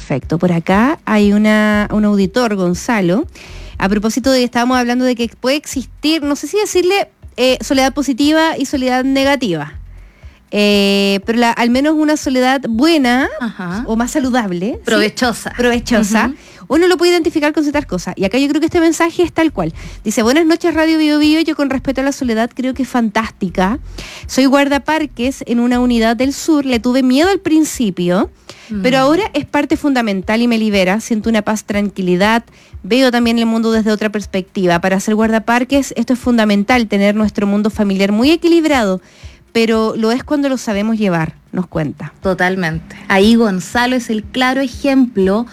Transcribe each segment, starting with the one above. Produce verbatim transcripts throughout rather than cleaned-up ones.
Perfecto. Por acá hay una, un auditor, Gonzalo, a propósito de que estábamos hablando de que puede existir, no sé si decirle eh, soledad positiva y soledad negativa. Eh, pero la, al menos una soledad buena, ajá, o más saludable, provechosa, ¿sí? provechosa, uh-huh, uno lo puede identificar con ciertas cosas. Y acá yo creo que este mensaje es tal cual. Dice: buenas noches, Radio Bio Bio. Yo, con respecto a la soledad, creo que es fantástica. Soy guardaparques en una unidad del sur. Le tuve miedo al principio, mm. pero ahora es parte fundamental y me libera. Siento una paz, tranquilidad. Veo también el mundo desde otra perspectiva. Para ser guardaparques, esto es fundamental, tener nuestro mundo familiar muy equilibrado. Pero lo es cuando lo sabemos llevar, nos cuenta. Totalmente. Ahí Gonzalo es el claro ejemplo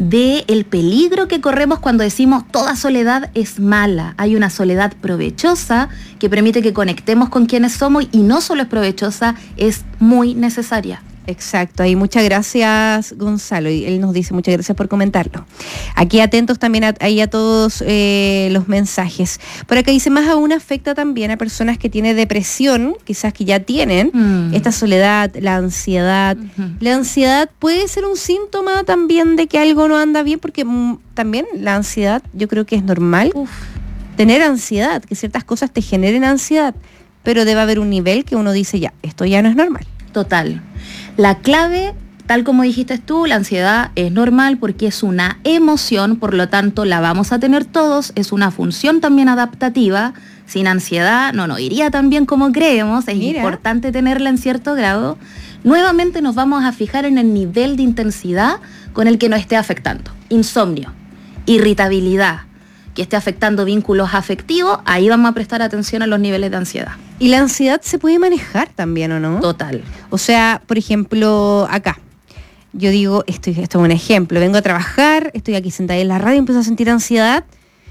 del peligro que corremos cuando decimos toda soledad es mala. Hay una soledad provechosa que permite que conectemos con quienes somos, y no solo es provechosa, es muy necesaria. Exacto, ahí muchas gracias, Gonzalo, y él nos dice muchas gracias por comentarlo. Aquí atentos también a, ahí a todos eh, los mensajes. Por acá dice: más aún afecta también a personas que tienen depresión, quizás que ya tienen mm. esta soledad, la ansiedad. Uh-huh. La ansiedad puede ser un síntoma también de que algo no anda bien, porque mm, también la ansiedad, yo creo que es normal Uf. tener ansiedad, que ciertas cosas te generen ansiedad, pero debe haber un nivel que uno dice: ya, esto ya no es normal. Total. La clave, tal como dijiste tú, la ansiedad es normal porque es una emoción, por lo tanto la vamos a tener todos, es una función también adaptativa. Sin ansiedad no nos iría tan bien como creemos, es Mira. importante tenerla en cierto grado. Nuevamente nos vamos a fijar en el nivel de intensidad con el que nos esté afectando. Insomnio, irritabilidad, que esté afectando vínculos afectivos, ahí vamos a prestar atención a los niveles de ansiedad. ¿Y la ansiedad se puede manejar también, o no? Total. O sea, por ejemplo, acá, yo digo, esto, esto es un ejemplo, vengo a trabajar, estoy aquí sentada en la radio y empiezo a sentir ansiedad.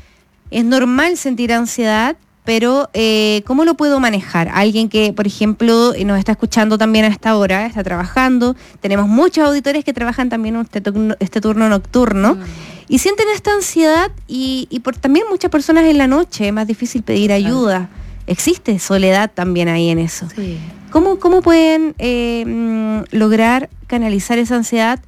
Es normal sentir ansiedad, pero eh, ¿cómo lo puedo manejar? Alguien que, por ejemplo, nos está escuchando también a esta hora, está trabajando, tenemos muchos auditores que trabajan también este turno, este turno nocturno, mm. y sienten esta ansiedad, y, y por también muchas personas en la noche es más difícil pedir ayuda. Existe soledad también ahí en eso. Sí. ¿Cómo, cómo pueden eh, lograr canalizar esa ansiedad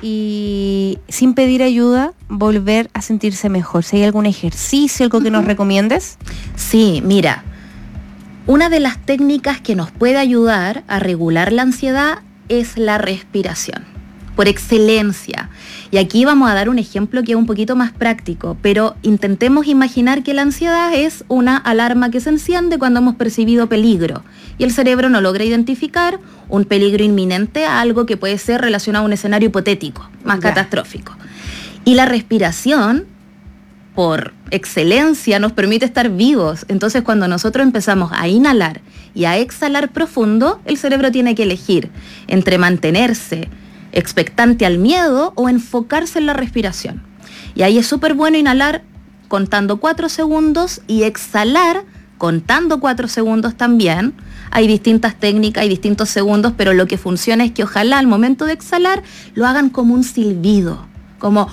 y, sin pedir ayuda, volver a sentirse mejor? Si hay algún ejercicio, algo que uh-huh. nos recomiendes. Sí, mira, una de las técnicas que nos puede ayudar a regular la ansiedad es la respiración, por excelencia. Y aquí vamos a dar un ejemplo que es un poquito más práctico, pero intentemos imaginar que la ansiedad es una alarma que se enciende cuando hemos percibido peligro y el cerebro no logra identificar un peligro inminente a algo que puede ser relacionado a un escenario hipotético, más ya. catastrófico. Y la respiración, por excelencia, nos permite estar vivos. Entonces, cuando nosotros empezamos a inhalar y a exhalar profundo, el cerebro tiene que elegir entre mantenerse expectante al miedo o enfocarse en la respiración. Y ahí es súper bueno inhalar contando cuatro segundos y exhalar contando cuatro segundos también. Hay distintas técnicas, hay distintos segundos, pero lo que funciona es que ojalá al momento de exhalar lo hagan como un silbido, como...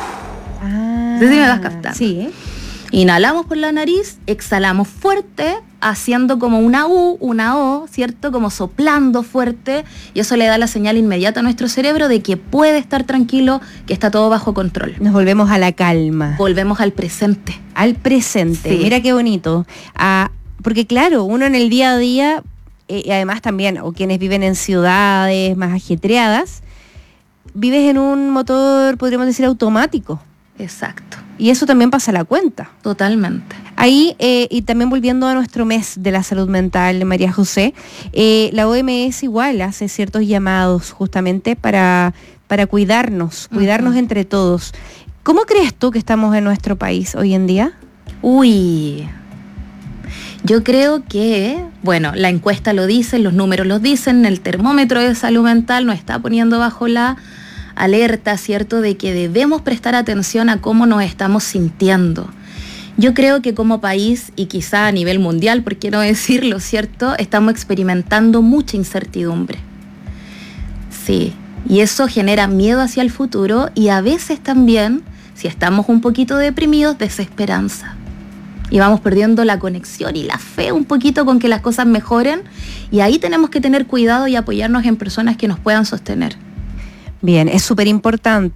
Ah, no sé si me vas captando. Sí, ¿eh? Inhalamos por la nariz, exhalamos fuerte, haciendo como una U, una O, ¿cierto? Como soplando fuerte, y eso le da la señal inmediata a nuestro cerebro de que puede estar tranquilo, que está todo bajo control. Nos volvemos a la calma. Volvemos al presente. Al presente, sí. Mira qué bonito. Ah, porque claro, uno en el día a día, eh, y además también, o quienes viven en ciudades más ajetreadas, vives en un motor, podríamos decir, automático. Exacto. Y eso también pasa a la cuenta. Totalmente. Ahí, eh, y también volviendo a nuestro mes de la salud mental, María José, eh, la O M S igual hace ciertos llamados justamente para, para cuidarnos, cuidarnos uh-huh. entre todos. ¿Cómo crees tú que estamos en nuestro país hoy en día? Uy, yo creo que, bueno, la encuesta lo dice, los números lo dicen, el termómetro de salud mental nos está poniendo bajo la alerta, ¿cierto?, de que debemos prestar atención a cómo nos estamos sintiendo. Yo creo que como país, y quizá a nivel mundial, por qué no decirlo, ¿cierto?, estamos experimentando mucha incertidumbre. Sí, y eso genera miedo hacia el futuro y a veces también, si estamos un poquito deprimidos, desesperanza. Y vamos perdiendo la conexión y la fe un poquito con que las cosas mejoren, y ahí tenemos que tener cuidado y apoyarnos en personas que nos puedan sostener. Bien, es súper importante.